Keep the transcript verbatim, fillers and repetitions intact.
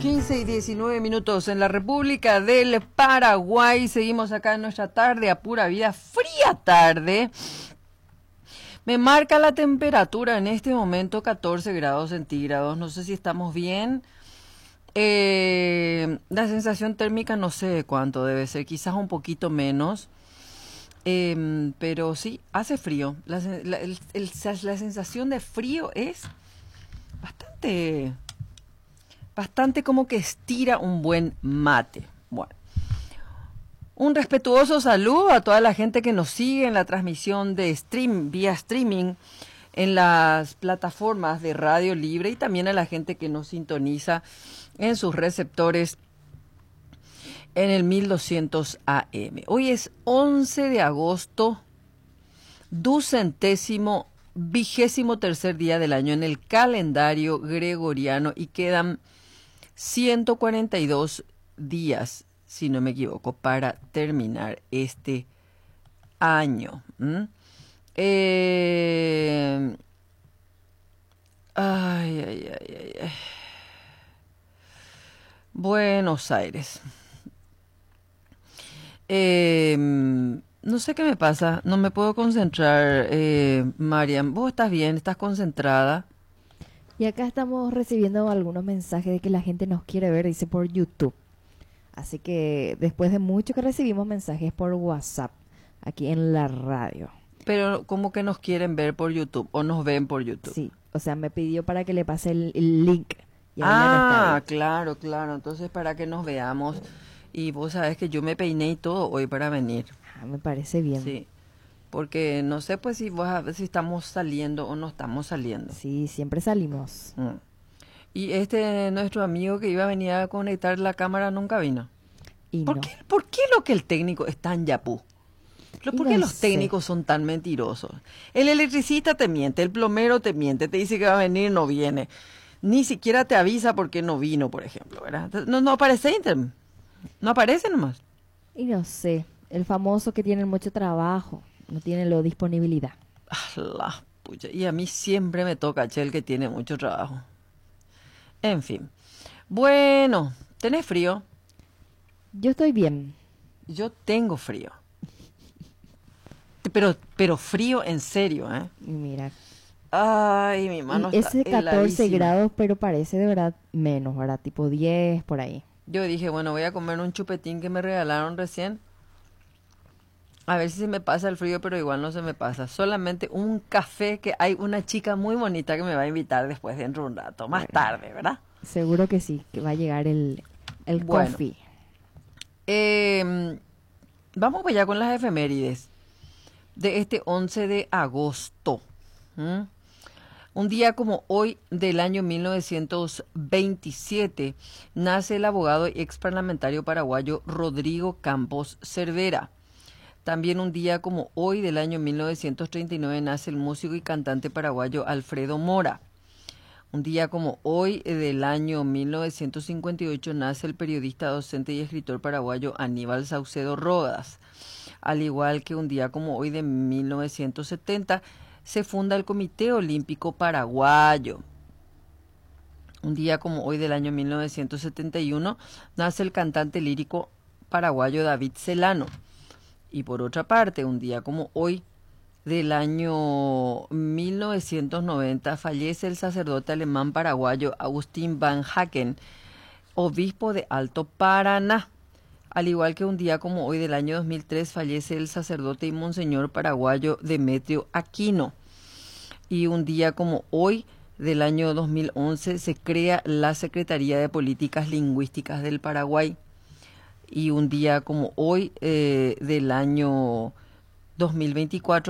quince y diecinueve minutos en la República del Paraguay. Seguimos acá en nuestra tarde a pura vida, fría tarde. Me marca la temperatura en este momento catorce grados centígrados. No sé si estamos bien. Eh, la sensación térmica no sé cuánto debe ser, quizás un poquito menos. Eh, pero sí, hace frío. La, la, el, el, la sensación de frío es bastante... Bastante como que estira un buen mate. Bueno, un respetuoso saludo a toda la gente que nos sigue en la transmisión de stream, vía streaming, en las plataformas de Radio Libre y también a la gente que nos sintoniza en sus receptores en el mil doscientos A M. Hoy es once de agosto, ducentésimo, vigésimo tercer día del año en el calendario gregoriano y quedan ciento cuarenta y dos días, si no me equivoco, para terminar este año. ¿Mm? Eh... Ay, ay, ay, ay, ay. Buenos Aires. Eh, no sé qué me pasa, no me puedo concentrar, eh, Mariam. ¿Vos estás bien? ¿Estás concentrada? Y acá estamos recibiendo algunos mensajes de que la gente nos quiere ver, dice por YouTube. Así que después de mucho que recibimos mensajes por WhatsApp, aquí en la radio. Pero ¿cómo que nos quieren ver por YouTube o nos ven por YouTube? Sí, o sea, me pidió para que le pase el, el link. Y ah, claro, claro. Entonces para que nos veamos. Y vos sabés que yo me peiné y todo hoy para venir. Ah, me parece bien. Sí. Porque no sé pues si vos a ver si estamos saliendo o no estamos saliendo. Sí, siempre salimos. Mm. Y este nuestro amigo que iba a venir a conectar la cámara nunca vino. Y ¿Por, no. qué, ¿Por qué lo que el técnico es tan yapú? ¿Por no qué los sé. técnicos son tan mentirosos? El electricista te miente, el plomero te miente, te dice que va a venir, no viene. Ni siquiera te avisa por qué no vino, por ejemplo, ¿verdad? No, no aparece Internet. No aparece nomás. Y no sé, el famoso que tiene mucho trabajo. No tiene la disponibilidad. La pucha. Y a mí siempre me toca, che, el que tiene mucho trabajo. En fin. Bueno, ¿tenés frío? Yo estoy bien. Yo tengo frío. Pero, pero frío en serio, ¿eh? Mira. Ay, mi mano y está ese catorce heladísima. grados, pero parece de verdad menos, ¿verdad? Tipo diez, por ahí. Yo dije, bueno, voy a comer un chupetín que me regalaron recién. A ver si se me pasa el frío, pero igual no se me pasa. Solamente un café que hay una chica muy bonita que me va a invitar después dentro de un rato, más bueno, tarde, ¿verdad? Seguro que sí, que va a llegar el, el bueno, coffee. Eh, vamos allá con las efemérides de este once de agosto. ¿Mm? Un día como hoy del año mil novecientos veintisiete nace el abogado y ex parlamentario paraguayo Rodrigo Campos Cervera. También un día como hoy del año mil novecientos treinta y nueve nace el músico y cantante paraguayo Alfredo Mora. Un día como hoy del año mil novecientos cincuenta y ocho nace el periodista, docente y escritor paraguayo Aníbal Saucedo Rodas. Al igual que un día como hoy de mil novecientos setenta se funda el Comité Olímpico Paraguayo. Un día como hoy del año mil novecientos setenta y uno nace el cantante lírico paraguayo David Celano. Y por otra parte, un día como hoy del año mil novecientos noventa fallece el sacerdote alemán paraguayo Agustín Van Haken, obispo de Alto Paraná. Al igual que un día como hoy del año dos mil tres fallece el sacerdote y monseñor paraguayo Demetrio Aquino. Y un día como hoy del año dos mil once se crea la Secretaría de Políticas Lingüísticas del Paraguay. Y un día como hoy eh, del año dos mil veinticuatro